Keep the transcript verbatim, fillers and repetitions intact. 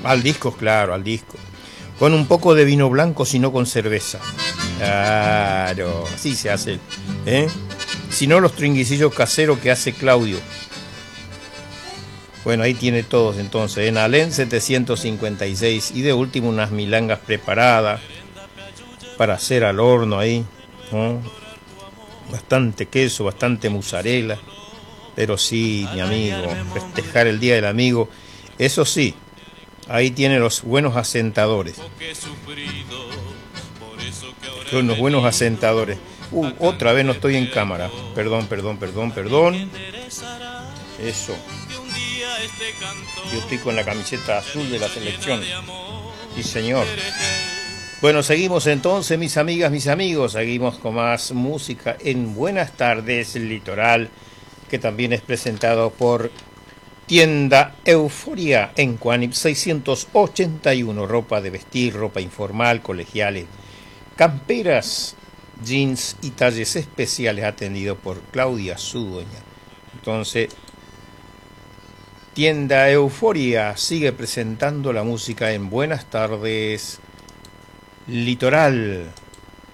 Al disco, claro, al disco. Con un poco de vino blanco, si no con cerveza. Claro, así se hace. ¿Eh? Si no, los tringuicillos caseros que hace Claudio. Bueno, ahí tiene todos entonces. En Alén setecientos cincuenta y seis. Y de último unas milangas preparadas para hacer al horno ahí. ¿No? Bastante queso, bastante mozzarella. Pero sí, mi amigo, festejar el Día del Amigo. Eso sí, ahí tiene los buenos asentadores. Son los buenos asentadores. Uh, otra vez no estoy en cámara. Perdón, perdón, perdón, perdón. Eso. Yo estoy con la camiseta azul de la selección. Sí, señor. Bueno, seguimos entonces, mis amigas, mis amigos. Seguimos con más música en Buenas Tardes Litoral, que también es presentado por Tienda Euforia en Cuanip seiscientos ochenta y uno. Ropa de vestir, ropa informal, colegiales, camperas, jeans y talles especiales, atendido por Claudia, su dueña. Entonces, Tienda Euforia sigue presentando la música en Buenas Tardes Litoral.